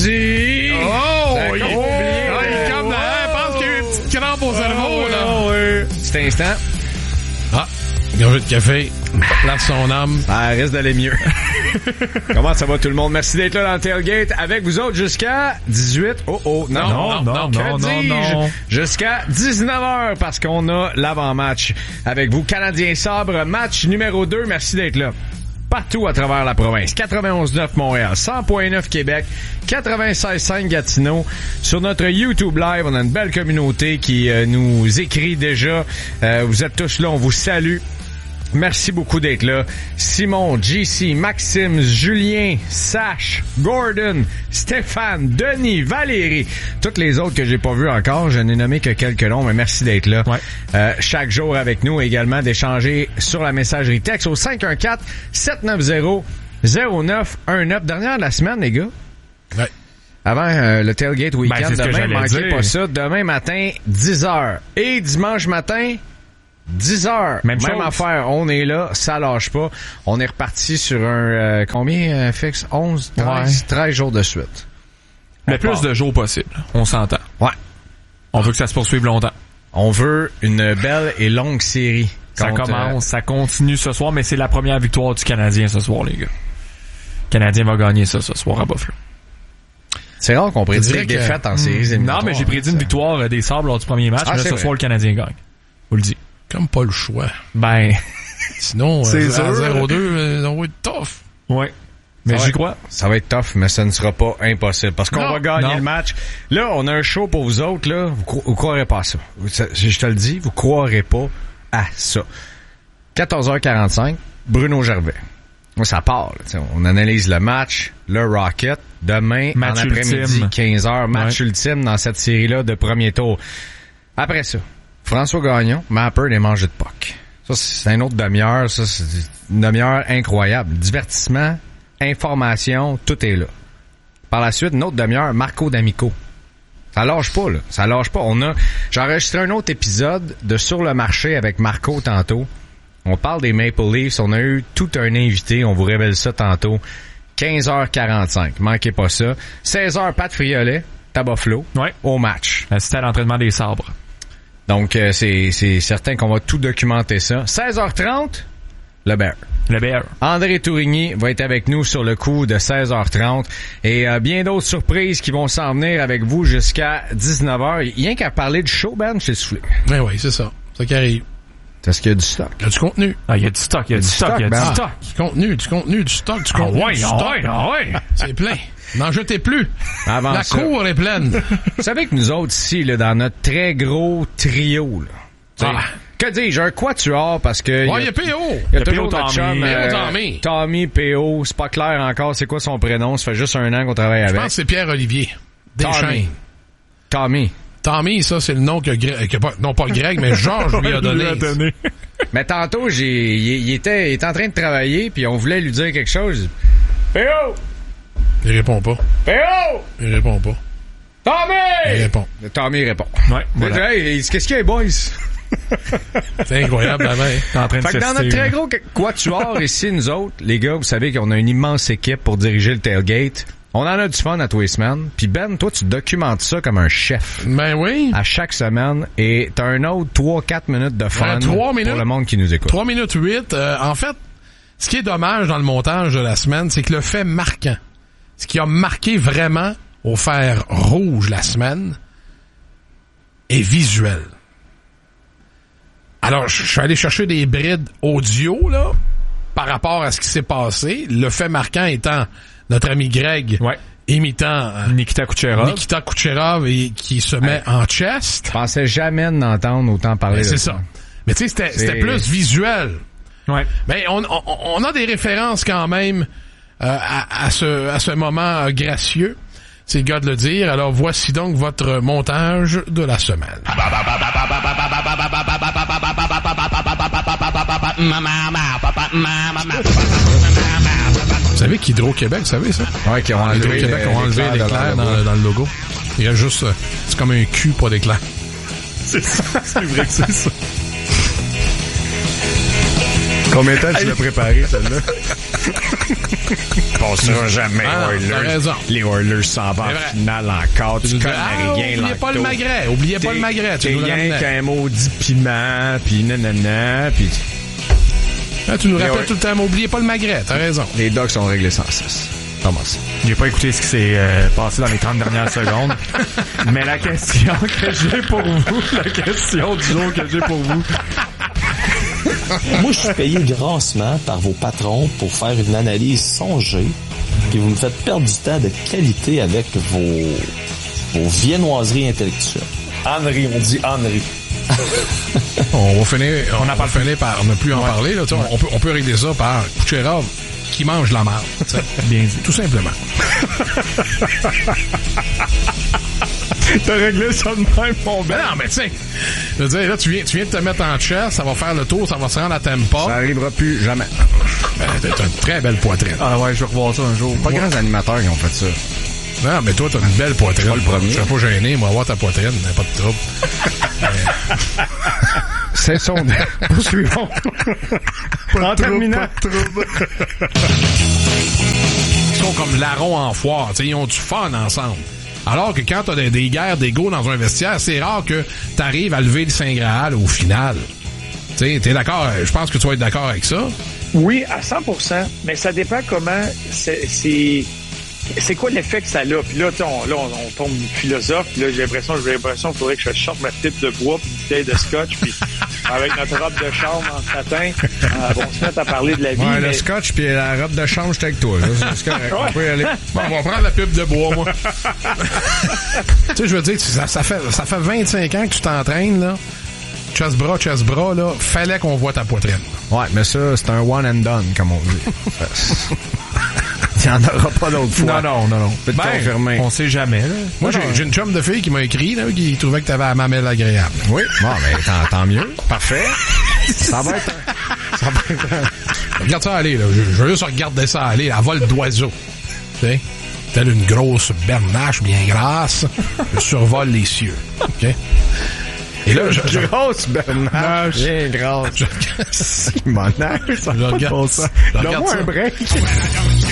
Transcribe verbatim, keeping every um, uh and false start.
dit. Oh! Il oh, est comme là, je pense qu'il y a eu une petite crampe au cerveau, là. Oh, oui. Cet instant. Ah, gorgée de café. Place son âme. Ça risque d'aller mieux. Comment ça va tout le monde? Merci d'être là dans le tailgate avec vous autres jusqu'à dix-huit. Oh oh, non, non, non, non, que non, non, dis-je? non. Jusqu'à dix-neuf heures parce qu'on a l'avant-match avec vous. Canadiens Sabre, match numéro deux. Merci d'être là. Partout à travers la province. quatre-vingt-onze neuf Montréal, cent point neuf Québec, quatre-vingt-seize cinq Gatineau. Sur notre YouTube Live, on a une belle communauté qui euh, nous écrit déjà. Euh, vous êtes tous là, on vous salue. Merci beaucoup d'être là. Simon, J C, Maxime, Julien, Sash, Gordon, Stéphane, Denis, Valérie, toutes les autres que j'ai pas vues encore. Je n'ai nommé que quelques noms, mais merci d'être là. Ouais. Euh, chaque jour avec nous également, d'échanger sur la messagerie texte au cinq un quatre sept neuf zéro zéro neuf un neuf. Dernière de la semaine, les gars. Ouais. Avant euh, le tailgate week-end, Ben, c'est ce que demain, j'allais manquez dire. pas ça. Demain matin, dix heures. Et dimanche matin, dix heures. Même Même chose. affaire. On est là, ça lâche pas. On est reparti sur un... euh, combien euh, fixe? onze, treize, treize jours de suite. Le On plus part. de jours possible. On s'entend. Ouais. On veut que ça se poursuive longtemps. On veut une belle et longue série. Ça contre, commence, ça continue ce soir, mais c'est la première victoire du Canadien ce soir, les gars. Le Canadien va gagner ça ce soir à Buffalo. euh, c'est rare qu'on prédit dirais des que- défaites en séries Non, éliminatoires. mais j'ai prédit une victoire euh, des Sabres lors du premier match, Ah, mais là, c'est ce vrai. soir, le Canadien gagne. Vous le dis. Comme pas le choix. Ben, Sinon, C'est euh, sûr. à zéro deux, euh, on va être tough. ouais. Mais Ça va j'y être- crois. Ça va être tough, mais ça ne sera pas impossible. Parce qu'on Non, va gagner non. le match. Là, on a un show pour vous autres, là. Vous, cro- vous croirez pas à ça. Vous- ça- Je te le dis, vous croirez pas à ça. quatorze heures quarante-cinq, Bruno Gervais. Moi, ça part, là. T'sais, on analyse le match, le Rocket. Demain, Match en après-midi, ultime. quinze heures, match Ouais. ultime dans cette série-là de premier tour. Après ça, François Gagnon, Mapper des mangés de puck. Ça, c'est une autre demi-heure. Ça, c'est une demi-heure incroyable. Divertissement, information, tout est là. Par la suite, une autre demi-heure, Marco D'Amico. Ça lâche pas, là. Ça lâche pas. On a, j'ai enregistré un autre épisode de Sur le marché avec Marco tantôt. On parle des Maple Leafs. On a eu tout un invité. On vous révèle ça tantôt. quinze heures quarante-cinq. Manquez pas ça. seize heures, Pat Friolet, Tabaflo. Ouais. Au match. Euh, C'était à l'entraînement des Sabres. Donc, euh, c'est, c'est certain qu'on va tout documenter ça. seize heures trente, le Bear. Le Bear. André Tourigny va être avec nous sur le coup de seize heures trente et euh, bien d'autres surprises qui vont s'en venir avec vous jusqu'à dix-neuf heures. Rien qu'à parler du show, Ben, je t'ai soufflé. Ben oui, c'est ça. Ça qui arrive. Est-ce qu'il y a du stock? Il y a du contenu. Ah, il y a du stock, il y a du stock, il y a du ben. stock. Du contenu, du contenu, du stock, du Ah contenu, ouais, du ah stock. ouais, ah ouais. C'est plein. N'en jetez plus. Avant La ça, cour est pleine. vous savez que nous autres ici, là, dans notre très gros trio, là, t'sais, Ah. que dis-je, un quatuor parce que... Ouais, il y a P O. Il y a Le toujours P O notre Tommy. chum, P O euh, Tommy. Tommy, P O, c'est pas clair encore c'est quoi son prénom, ça fait juste un an qu'on travaille Je avec. pense que c'est Pierre-Olivier. Deschênes. Tommy. Tommy. Tommy, ça, c'est le nom que, Greg, que pas, non pas Greg, mais Georges lui a donné. Il lui a donné. Mais tantôt, j'ai, il, il était, il était en train de travailler, puis on voulait lui dire quelque chose. P O! Il répond pas. P O! Il répond pas. Il Tommy! répond. Tommy répond. Ouais, voilà. Hey, il dit, qu'est-ce qu'il y a, boys? C'est incroyable, la main. T'es en train de Fait que dans tester, notre très là. gros quatuor ici, nous autres, les gars, vous savez qu'on a une immense équipe pour diriger le tailgate. On en a du fun à tous les semaines. Puis Ben, toi, tu documentes ça comme un chef. Ben oui. À chaque semaine. Et t'as un autre trois quatre minutes de fun Ouais, trois minutes. pour le monde qui nous écoute. trois minutes huit. Euh, en fait, ce qui est dommage dans le montage de la semaine, c'est que le fait marquant, ce qui a marqué vraiment au fer rouge la semaine, est visuel. Alors, je je suis allé chercher des brides audio, là, par rapport à ce qui s'est passé. Le fait marquant étant notre ami Greg Ouais. imitant euh, Nikita Kucherov. Nikita Kucherov et qui se met en chest. Je pensais jamais d'entendre autant parler Ben, de c'est ça. ça. Mais tu sais, c'était, C'est- c'était plus visuel. Ouais. Mais on, on, on a des références quand même euh, à, à ce, à ce moment euh, gracieux. C'est le gars de le dire. Alors voici donc votre montage de la semaine. Vous savez qu'Hydro-Québec, vous savez ça? Ouais, qui ont enlevé Hydro-Québec ont enlevé l'éclair de l'éclair leur dans, logo. le- dans le logo. Il y a juste... euh, c'est comme un cul, pas d'éclair. C'est ça. C'est vrai que c'est ça. Combien de temps tu l'as préparé, celle-là? Passera jamais, Ah non, Oilers. t'as raison. Les Oilers s'en vont C'est en vrai. finale encore. Tu Tu connais ah, rien, oubliez pas le magret. Oubliez pas le magret. Tu T'es nous le rien ramenais. qu'un maudit piment, pis nanana, pis Ah, tu nous Les rappelles Oil- tout le temps, mais oubliez pas le magret. T'as raison. les Ducks sont réglés sans cesse. Thomas. J'ai pas écouté ce qui s'est euh, passé dans les trente dernières secondes. Mais la question que j'ai pour vous, la question du jour que j'ai pour vous, Moi, je suis payé grassement par vos patrons pour faire une analyse songée, puis vous me faites perdre du temps de qualité avec vos, vos viennoiseries intellectuelles. Henri, on dit Henri. On va finir, on n'a pas finir par ne plus en parler, là. Tu sais, On peut, on peut régler ça par Kucherov qui mange la marde. tu sais. bien dit. Tout simplement. T'as réglé ça de même, mon Ben non, mais tu sais, je veux dire, là, tu viens, tu viens de te mettre en chest, ça va faire le tour, ça va se rendre à Ça Tampa. arrivera plus jamais. Ben, t'as une très belle poitrine. Ah ouais, je vais revoir ça un jour. Pas grands animateurs qui ont fait ça. Non, mais toi, t'as une belle poitrine. Pas le premier. Je serais pas gêné, moi, voir ta poitrine, n'a pas de trouble. C'est son... Poursuivons. En terminant. Ils sont comme larrons en foire, tu sais, ils ont du fun ensemble. Alors que quand t'as des, des guerres d'ego dans un vestiaire, c'est rare que t'arrives à lever le Saint Graal au final. Tu sais, t'es d'accord, je pense que tu vas être d'accord avec ça. Oui, à cent pour cent, mais ça dépend comment c'est c'est c'est quoi l'effet que ça a. Puis là, tu sais, on, là, on, on tombe philosophe, puis là, j'ai l'impression, j'ai l'impression qu'il faudrait que je sorte ma pipe de bois puis une bouteille de scotch, puis avec notre robe de chambre en satin, euh, on se met à parler de la vie. Ouais, mais... le scotch puis la robe de chambre, j'étais avec toi. Là. C'est correct. On peut y aller. Bon, on va prendre la pipe de bois, moi. Tu sais, je veux dire, ça, ça fait ça fait vingt-cinq ans que tu t'entraînes, là. Chest-bras, chest-bras, là. Fallait qu'on voit ta poitrine. Ouais, mais ça, c'est un one and done, comme on dit. Il n'y en aura pas d'autre fois. Non, non, non, non. Peux te confirmer. On sait jamais, là. Moi, j'ai, j'ai une chum de fille qui m'a écrit, là, qui trouvait que t'avais la mamelle agréable. Oui. Bon, ben, tant, tant mieux. Parfait. Ça va être un... Ça va être un... Regarde ça aller, là. Je, je veux juste regarder ça aller, à vol d'oiseau. Tu sais? Telle une grosse bernache bien grasse, je survole les cieux. OK? Et là, je, je, Grosse Bernard. Bien grosse. je, Simonaire, ça je n'a pas de regarde bon sens. je regarde Donne-moi ça. un break.